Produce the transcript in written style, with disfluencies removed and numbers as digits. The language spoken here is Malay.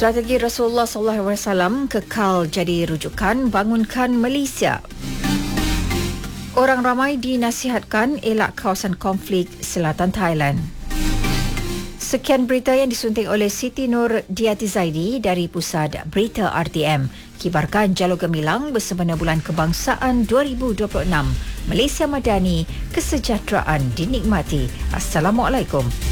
Strategi Rasulullah SAW kekal jadi rujukan bangunkan Malaysia. Orang ramai dinasihatkan elak kawasan konflik selatan Thailand. Sekian berita yang disunting oleh Siti Nur Diati Zaidi dari Pusat Berita RTM. Kibarkan Jalur Gemilang bersempena Bulan Kebangsaan 2026. Malaysia Madani, kesejahteraan dinikmati. Assalamualaikum.